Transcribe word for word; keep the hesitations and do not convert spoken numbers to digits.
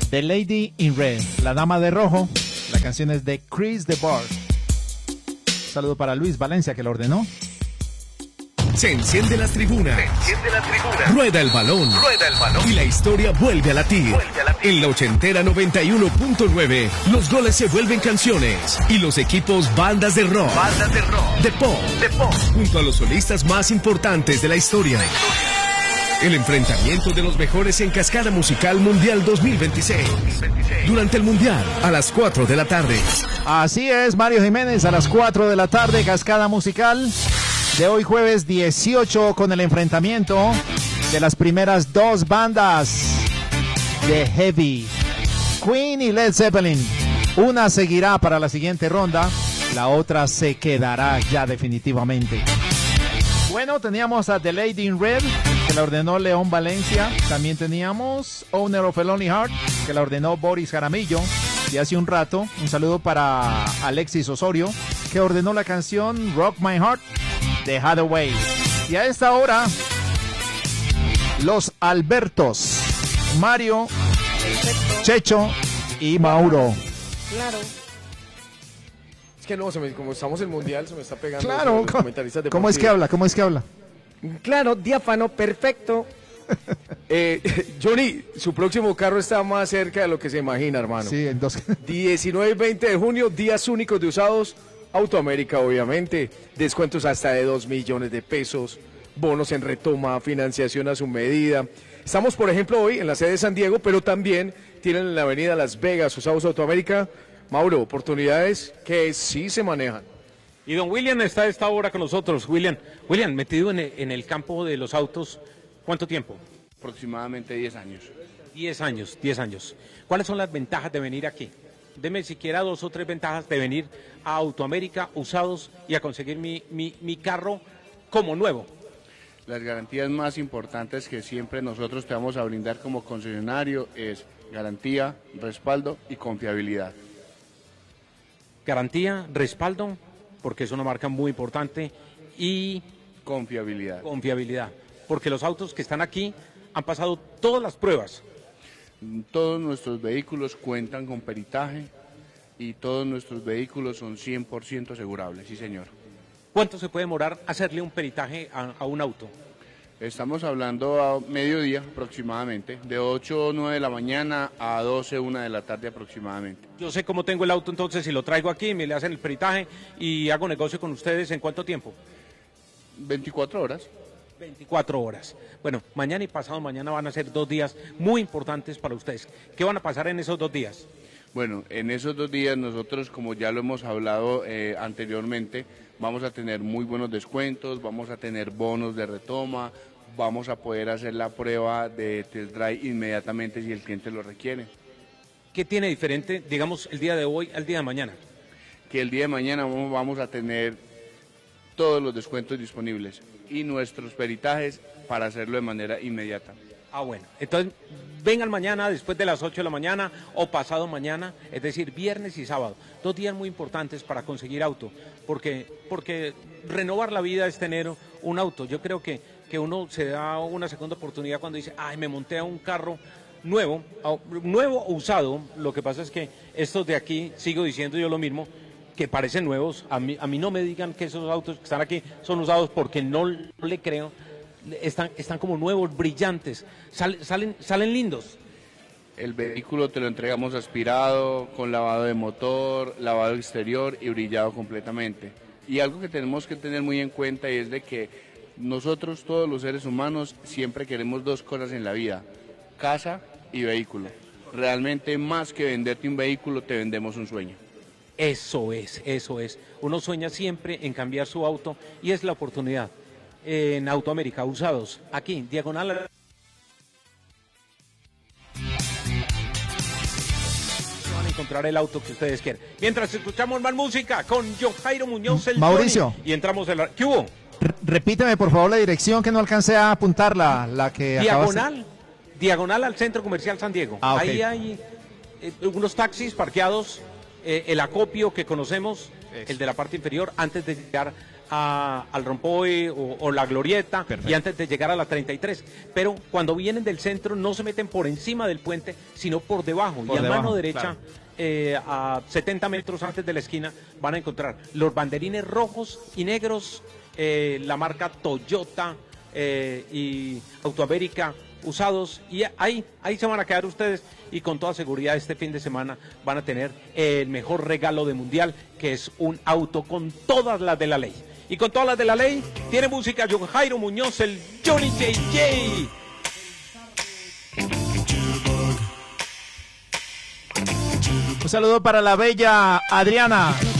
The Lady in Red, la dama de rojo. La canción es de Chris DeBarge. Un saludo para Luis Valencia, que lo ordenó. Se enciende la tribuna. Se enciende la tribuna. Rueda el balón. Rueda el balón. Y la historia vuelve a latir. Vuelve a latir. En la ochentera noventa y uno punto nueve, los goles se vuelven canciones. Y los equipos bandas de rock. Bandas de rock. De pop. De pop. Junto a los solistas más importantes de la historia. El enfrentamiento de los mejores en Cascada Musical Mundial dos mil veintiséis. Durante el Mundial, a las cuatro de la tarde. Así es, Mario Jiménez, a las cuatro de la tarde, Cascada Musical. De hoy jueves dieciocho, con el enfrentamiento de las primeras dos bandas de Heavy, Queen y Led Zeppelin. Una seguirá para la siguiente ronda, la otra se quedará ya definitivamente. Bueno, teníamos a The Lady in Red, que la ordenó León Valencia. También teníamos Owner of a Lonely Heart, que la ordenó Boris Jaramillo. Y hace un rato, un saludo para Alexis Osorio, que ordenó la canción Rock My Heart de Hathaway. Y a esta hora, los Albertos, Mario, Perfecto. Checho y Mauro. Claro. Es que no, se me, como estamos en Mundial, se me está pegando. Claro, los ¿cómo, comentaristas ¿cómo es que habla? ¿Cómo es que habla? Claro, diáfano, perfecto. eh, Johnny, su próximo carro está más cerca de lo que se imagina, hermano. Sí, en dos. diecinueve y veinte de junio, días únicos de usados. Autoamérica, obviamente. Descuentos hasta de dos millones de pesos. Bonos en retoma, financiación a su medida. Estamos, por ejemplo, hoy en la sede de San Diego, pero también tienen en la avenida Las Vegas usados Autoamérica. Mauro, oportunidades que sí se manejan. Y don William está a esta hora con nosotros. William, William, metido en el, en el campo de los autos, ¿cuánto tiempo? Aproximadamente diez años. diez años, diez años. ¿Cuáles son las ventajas de venir aquí? Deme siquiera dos o tres ventajas de venir a Autoamérica usados y a conseguir mi, mi, mi carro como nuevo. Las garantías más importantes que siempre nosotros te vamos a brindar como concesionario es garantía, respaldo y confiabilidad. Garantía, respaldo, porque es una marca muy importante, y confiabilidad. Confiabilidad, porque los autos que están aquí han pasado todas las pruebas. Todos nuestros vehículos cuentan con peritaje y todos nuestros vehículos son cien por ciento asegurables, sí señor. ¿Cuánto se puede demorar hacerle un peritaje a, a un auto? Estamos hablando a mediodía aproximadamente, de ocho o nueve de la mañana a doce, una de la tarde aproximadamente. Yo sé cómo tengo el auto, entonces si lo traigo aquí, me le hacen el peritaje y hago negocio con ustedes, ¿en cuánto tiempo? veinticuatro horas. veinticuatro horas. Bueno, mañana y pasado mañana van a ser dos días muy importantes para ustedes. ¿Qué van a pasar en esos dos días? Bueno, en esos dos días nosotros, como ya lo hemos hablado eh, anteriormente, vamos a tener muy buenos descuentos, vamos a tener bonos de retoma, vamos a poder hacer la prueba de test drive inmediatamente si el cliente lo requiere. ¿Qué tiene diferente, digamos, el día de hoy al día de mañana? Que el día de mañana vamos, vamos a tener todos los descuentos disponibles y nuestros peritajes para hacerlo de manera inmediata. Ah, bueno. Entonces, vengan mañana después de las ocho de la mañana o pasado mañana, es decir, viernes y sábado. Dos días muy importantes para conseguir auto, porque, porque renovar la vida es tener un auto. Yo creo que, que uno se da una segunda oportunidad cuando dice, ay, me monté a un carro nuevo, nuevo o usado. Lo que pasa es que estos de aquí, sigo diciendo yo lo mismo, que parecen nuevos. A mí, a mí no me digan que esos autos que están aquí son usados porque no, no le creo. Están, están como nuevos, brillantes, Sal, salen, salen lindos. El vehículo te lo entregamos aspirado, con lavado de motor, lavado exterior y brillado completamente. Y algo que tenemos que tener muy en cuenta es de que nosotros, todos los seres humanos, siempre queremos dos cosas en la vida, casa y vehículo. Realmente más que venderte un vehículo, te vendemos un sueño. Eso es, eso es. Uno sueña siempre en cambiar su auto y es la oportunidad. En Autoamérica, usados, aquí, diagonal. Van a encontrar el auto que ustedes quieren. Mientras escuchamos más música con John Jairo Muñoz, el Mauricio. Johnny, y entramos en la... ¿Qué hubo? R repíteme, por favor, la dirección, que no alcancé a apuntar, la, la que Diagonal, acabaste. diagonal al Centro Comercial San Diego. Ah, okay. Ahí hay eh, unos taxis parqueados, eh, el acopio que conocemos, Eso. el de la parte inferior, antes de llegar a, al Rompoy o, o la Glorieta. Perfecto. Y antes de llegar a la treinta y tres. Pero cuando vienen del centro no se meten por encima del puente, sino por debajo. Por y a debajo, mano derecha, claro. eh, a setenta metros antes de la esquina, van a encontrar los banderines rojos y negros, eh, la marca Toyota eh, y Autoamérica usados, y ahí, ahí se van a quedar ustedes, y con toda seguridad este fin de semana van a tener el mejor regalo de Mundial, que es un auto con todas las de la ley. Y con todas las de la ley, tiene música John Jairo Muñoz, el Johnny J J. Un saludo para la bella Adriana.